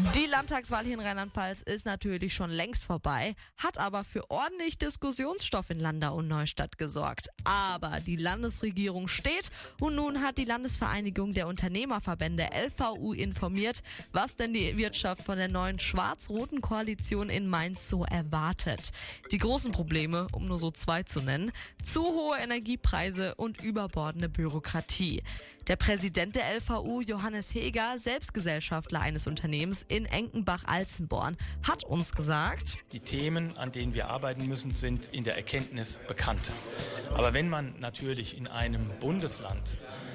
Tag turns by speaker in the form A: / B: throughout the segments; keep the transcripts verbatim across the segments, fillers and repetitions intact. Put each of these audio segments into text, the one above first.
A: Die Landtagswahl hier in Rheinland-Pfalz ist natürlich schon längst vorbei, hat aber für ordentlich Diskussionsstoff in Landau und Neustadt gesorgt. Aber die Landesregierung steht und nun hat die Landesvereinigung der Unternehmerverbände L V U informiert, was denn die Wirtschaft von der neuen schwarz-roten Koalition in Mainz so erwartet. Die großen Probleme, um nur so zwei zu nennen, zu hohe Energiepreise und überbordende Bürokratie. Der Präsident der L V U, Johannes Heger, selbst Gesellschaftler eines Unternehmens in Enkenbach-Alzenborn, hat uns gesagt:
B: Die Themen, an denen wir arbeiten müssen, sind in der Erkenntnis bekannt. Aber wenn man natürlich in einem Bundesland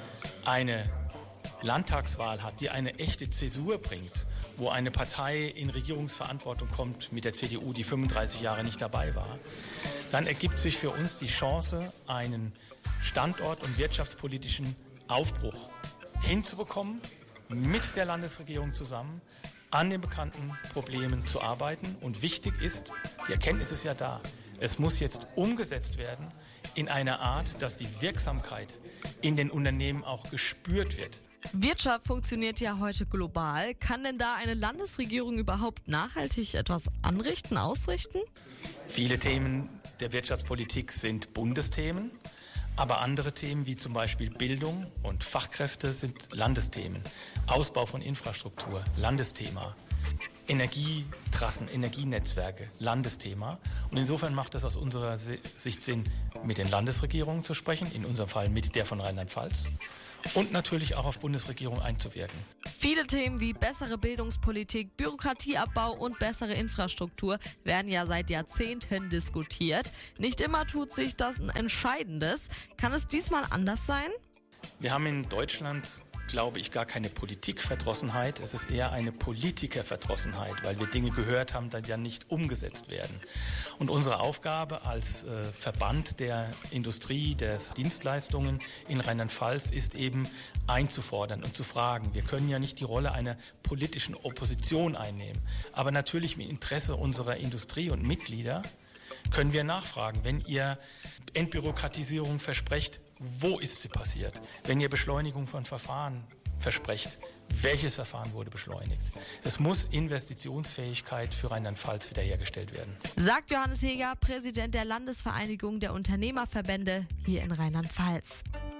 B: eine Landtagswahl hat, die eine echte Zäsur bringt, wo eine Partei in Regierungsverantwortung kommt mit der C D U, die fünfunddreißig Jahre nicht dabei war, dann ergibt sich für uns die Chance, einen Standort- und wirtschaftspolitischen Aufbruch hinzubekommen, mit der Landesregierung zusammen an den bekannten Problemen zu arbeiten. Und wichtig ist, die Erkenntnis ist ja da, es muss jetzt umgesetzt werden in einer Art, dass die Wirksamkeit in den Unternehmen auch gespürt wird.
A: Wirtschaft funktioniert ja heute global. Kann denn da eine Landesregierung überhaupt nachhaltig etwas anrichten, ausrichten?
B: Viele Themen der Wirtschaftspolitik sind Bundesthemen. Aber andere Themen wie zum Beispiel Bildung und Fachkräfte sind Landesthemen. Ausbau von Infrastruktur, Landesthema. Energietrassen, Energienetzwerke, Landesthema. Und insofern macht es aus unserer Sicht Sinn, mit den Landesregierungen zu sprechen, in unserem Fall mit der von Rheinland-Pfalz. Und natürlich auch auf Bundesregierung einzuwirken.
A: Viele Themen wie bessere Bildungspolitik, Bürokratieabbau und bessere Infrastruktur werden ja seit Jahrzehnten diskutiert. Nicht immer tut sich das ein Entscheidendes. Kann es diesmal anders sein?
B: Wir haben in Deutschland, glaube ich, gar keine Politikverdrossenheit. Es ist eher eine Politikerverdrossenheit, weil wir Dinge gehört haben, die dann nicht umgesetzt werden. Und unsere Aufgabe als äh, Verband der Industrie, der Dienstleistungen in Rheinland-Pfalz ist eben einzufordern und zu fragen. Wir können ja nicht die Rolle einer politischen Opposition einnehmen, aber natürlich im Interesse unserer Industrie und Mitglieder können wir nachfragen, wenn ihr Entbürokratisierung versprecht, wo ist sie passiert? Wenn ihr Beschleunigung von Verfahren versprecht, welches Verfahren wurde beschleunigt? Es muss Investitionsfähigkeit für Rheinland-Pfalz wiederhergestellt werden.
A: Sagt Johannes Heger, Präsident der Landesvereinigung der Unternehmerverbände hier in Rheinland-Pfalz.